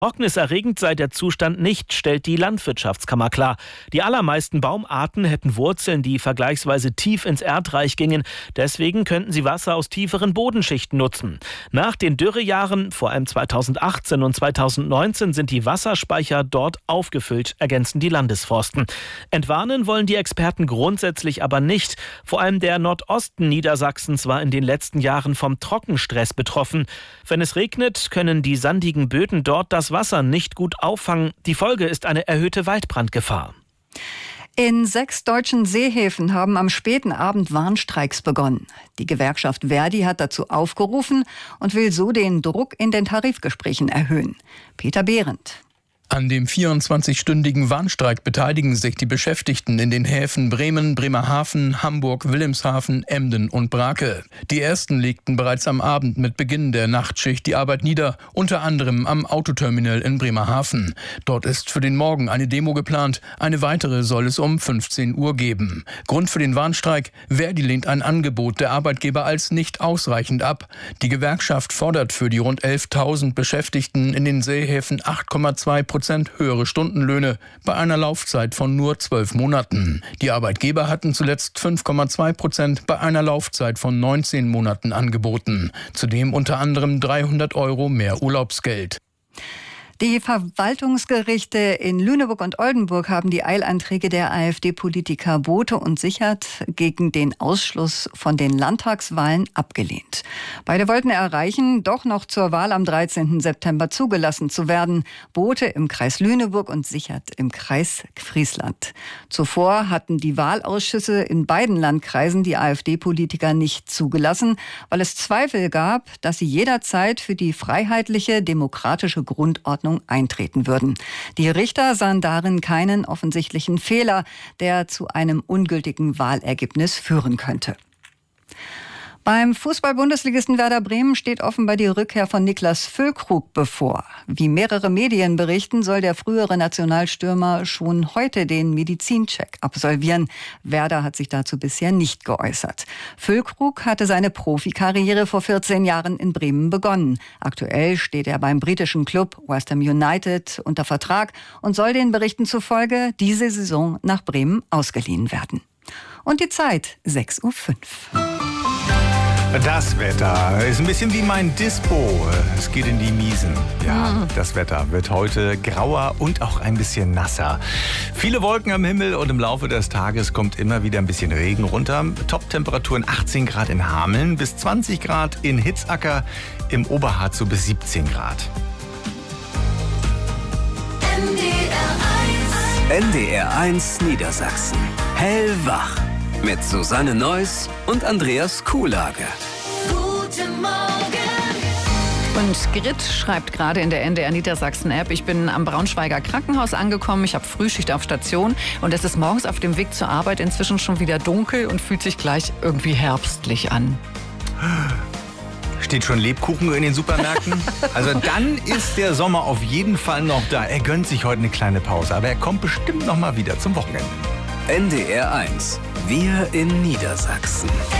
Besorgniserregend sei der Zustand nicht, stellt die Landwirtschaftskammer klar. Die allermeisten Baumarten hätten Wurzeln, die vergleichsweise tief ins Erdreich gingen. Deswegen könnten sie Wasser aus tieferen Bodenschichten nutzen. Nach den Dürrejahren, vor allem 2018 und 2019, sind die Wasserspeicher dort aufgefüllt, ergänzen die Landesforsten. Entwarnen wollen die Experten grundsätzlich aber nicht. Vor allem der Nordosten Niedersachsens war in den letzten Jahren vom Trockenstress betroffen. Wenn es regnet, können die sandigen Böden dort das Wasser nicht gut auffangen. Die Folge ist eine erhöhte Waldbrandgefahr. In 6 deutschen Seehäfen haben am späten Abend Warnstreiks begonnen. Die Gewerkschaft ver.di hat dazu aufgerufen und will so den Druck in den Tarifgesprächen erhöhen. Peter Behrendt. An dem 24-stündigen Warnstreik beteiligen sich die Beschäftigten in den Häfen Bremen, Bremerhaven, Hamburg, Wilhelmshaven, Emden und Brake. Die ersten legten bereits am Abend mit Beginn der Nachtschicht die Arbeit nieder, unter anderem am Autoterminal in Bremerhaven. Dort ist für den Morgen eine Demo geplant, eine weitere soll es um 15 Uhr geben. Grund für den Warnstreik: ver.di lehnt ein Angebot der Arbeitgeber als nicht ausreichend ab. Die Gewerkschaft fordert für die rund 11.000 Beschäftigten in den Seehäfen 8,2% höhere Stundenlöhne bei einer Laufzeit von nur 12 Monaten. Die Arbeitgeber hatten zuletzt 5,2% bei einer Laufzeit von 19 Monaten angeboten. Zudem unter anderem 300 € mehr Urlaubsgeld. Die Verwaltungsgerichte in Lüneburg und Oldenburg haben die Eilanträge der AfD-Politiker Bothe und Sichert gegen den Ausschluss von den Landtagswahlen abgelehnt. Beide wollten erreichen, doch noch zur Wahl am 13. September zugelassen zu werden. Bothe im Kreis Lüneburg und Sichert im Kreis Friesland. Zuvor hatten die Wahlausschüsse in beiden Landkreisen die AfD-Politiker nicht zugelassen, weil es Zweifel gab, dass sie jederzeit für die freiheitliche, demokratische Grundordnung eintreten würden. Die Richter sahen darin keinen offensichtlichen Fehler, der zu einem ungültigen Wahlergebnis führen könnte. Beim Fußball-Bundesligisten Werder Bremen steht offenbar die Rückkehr von Niklas Füllkrug bevor. Wie mehrere Medien berichten, soll der frühere Nationalstürmer schon heute den Medizincheck absolvieren. Werder hat sich dazu bisher nicht geäußert. Füllkrug hatte seine Profikarriere vor 14 Jahren in Bremen begonnen. Aktuell steht er beim britischen Club West Ham United unter Vertrag und soll den Berichten zufolge diese Saison nach Bremen ausgeliehen werden. Und die Zeit 6:05 Uhr. Das Wetter ist ein bisschen wie mein Dispo. Es geht in die Miesen. Ja, das Wetter wird heute grauer und auch ein bisschen nasser. Viele Wolken am Himmel und im Laufe des Tages kommt immer wieder ein bisschen Regen runter. Top-Temperaturen 18 Grad in Hameln, bis 20 Grad in Hitzacker, im Oberharz so bis 17 Grad. NDR 1 Niedersachsen. Hellwach. Mit Susanne Neuss und Andreas Kuhlage. Guten Morgen. Und Grit schreibt gerade in der NDR Niedersachsen-App: Ich bin am Braunschweiger Krankenhaus angekommen. Ich habe Frühschicht auf Station und es ist morgens auf dem Weg zur Arbeit inzwischen schon wieder dunkel und fühlt sich gleich irgendwie herbstlich an. Steht schon Lebkuchen in den Supermärkten? Also dann ist der Sommer auf jeden Fall noch da. Er gönnt sich heute eine kleine Pause, aber er kommt bestimmt noch mal wieder zum Wochenende. NDR 1. Wir in Niedersachsen.